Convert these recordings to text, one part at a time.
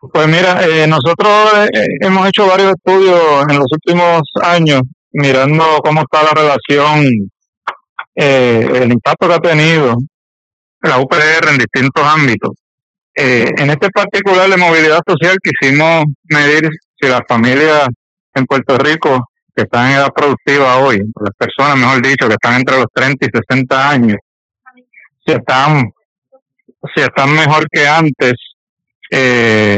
Pues mira, nosotros hemos hecho varios estudios en los últimos años mirando cómo está la relación, el impacto que ha tenido la UPR en distintos ámbitos. En este particular de movilidad social quisimos medir si las familias en Puerto Rico que están en edad productiva hoy, las personas, mejor dicho, que están entre los 30 y 60 años, si están, si están mejor que antes eh,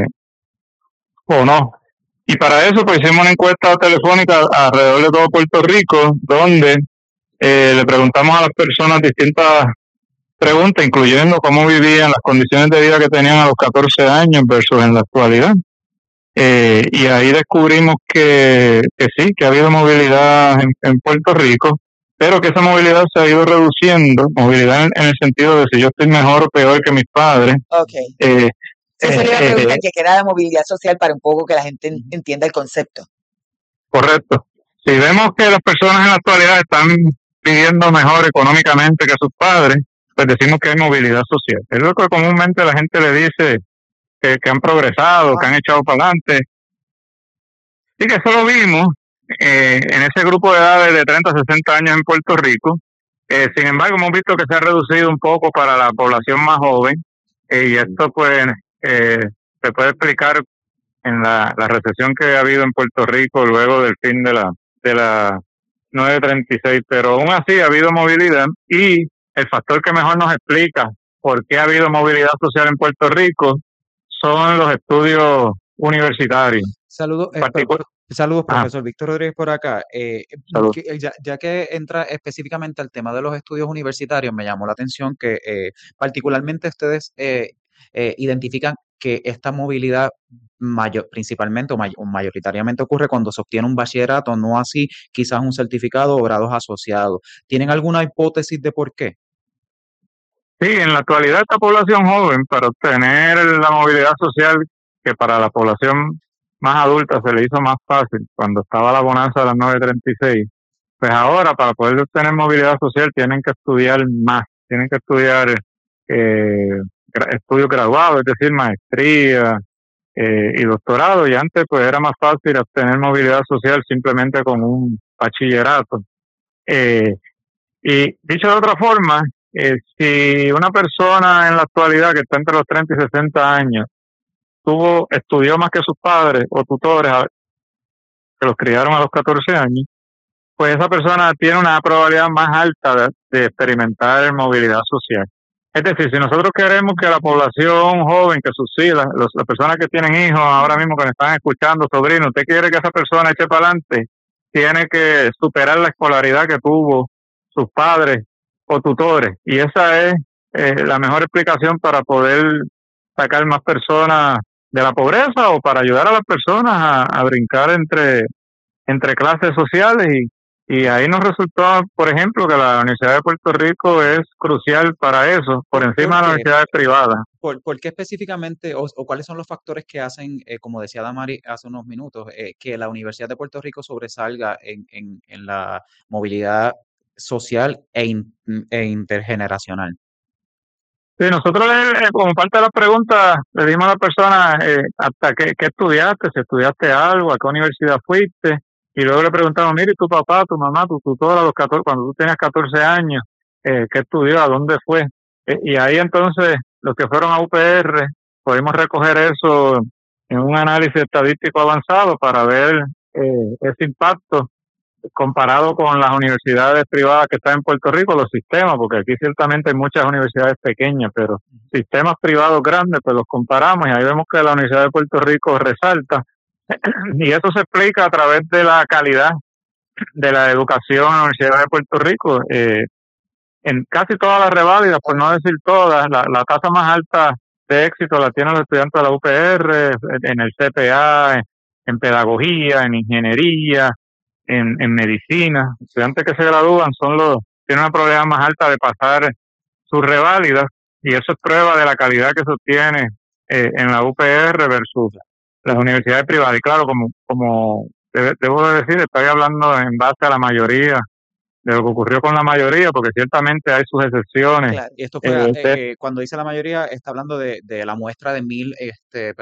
o no. Y para eso pues hicimos una encuesta telefónica alrededor de todo Puerto Rico, donde le preguntamos a las personas distintas preguntas, incluyendo cómo vivían, las condiciones de vida que tenían a los 14 años versus en la actualidad. Y ahí descubrimos que sí, que ha habido movilidad en Puerto Rico, pero que esa movilidad se ha ido reduciendo, movilidad en el sentido de si yo estoy mejor o peor que mis padres. Ok. Esa sería la pregunta que era de movilidad social para un poco que la gente entienda el concepto. Correcto. Si vemos que las personas en la actualidad están viviendo mejor económicamente que sus padres, pues decimos que hay movilidad social. Es lo que comúnmente la gente le dice que han progresado, que han echado para adelante. Y que eso lo vimos en ese grupo de edades de 30 a 60 años en Puerto Rico. Sin embargo, hemos visto que se ha reducido un poco para la población más joven. Y esto pues se puede explicar en la recesión que ha habido en Puerto Rico luego del fin de la 936, pero aún así ha habido movilidad y el factor que mejor nos explica por qué ha habido movilidad social en Puerto Rico son los estudios universitarios. Saludos, saludos, profesor Víctor Rodríguez por acá. Ya que entra específicamente al tema de los estudios universitarios, me llamó la atención que particularmente ustedes identifican que esta movilidad principalmente o mayoritariamente ocurre cuando se obtiene un bachillerato, no así quizás un certificado o grados asociados. ¿Tienen alguna hipótesis de por qué? Sí, en la actualidad esta población joven, para obtener la movilidad social que para la población más adulta se le hizo más fácil cuando estaba la bonanza de las 936, pues ahora para poder obtener movilidad social tienen que estudiar más, tienen que estudiar estudios graduados, es decir, maestría y doctorado, y antes pues era más fácil obtener movilidad social simplemente con un bachillerato. Y dicho de otra forma, si una persona en la actualidad que está entre los 30 y 60 años estudió más que sus padres o tutores que los criaron a los 14 años, pues esa persona tiene una probabilidad más alta de experimentar movilidad social. Es decir, si nosotros queremos que la población joven, que sus hijas, las personas que tienen hijos ahora mismo que me están escuchando, sobrinos, usted quiere que esa persona eche para adelante, tiene que superar la escolaridad que tuvo sus padres o tutores. Y esa es la mejor explicación para poder sacar más personas de la pobreza o para ayudar a las personas a brincar entre clases sociales y ahí nos resultó, por ejemplo, que la Universidad de Puerto Rico es crucial para eso, por encima de las universidades privadas. ¿Por qué específicamente o cuáles son los factores que hacen, como decía Damari hace unos minutos, que la Universidad de Puerto Rico sobresalga en la movilidad social e intergeneracional? Sí, nosotros como parte de las preguntas le dimos a la persona hasta qué estudiaste, si estudiaste algo, a qué universidad fuiste, y luego le preguntamos, mire, tu papá, tu mamá, tu tutora a los 14, cuando tú tenías 14 años, qué estudió, a dónde fue. Y ahí entonces los que fueron a UPR pudimos recoger eso en un análisis estadístico avanzado para ver ese impacto comparado con las universidades privadas que están en Puerto Rico, los sistemas, porque aquí ciertamente hay muchas universidades pequeñas, pero sistemas privados grandes, pues los comparamos y ahí vemos que la Universidad de Puerto Rico resalta. Y eso se explica a través de la calidad de la educación en la Universidad de Puerto Rico. En casi todas las reválidas, por no decir todas, la tasa más alta de éxito la tienen los estudiantes de la UPR, en el CPA, en pedagogía, en ingeniería, en medicina. Los estudiantes que se gradúan tienen una probabilidad más alta de pasar sus reválidas, y eso es prueba de la calidad que se obtiene en la UPR versus las universidades privadas. Y claro, como debo de decir, estoy hablando en base a la mayoría de lo que ocurrió con la mayoría, porque ciertamente hay sus excepciones. Claro, y esto fue, cuando dice la mayoría, está hablando de la muestra de 1,000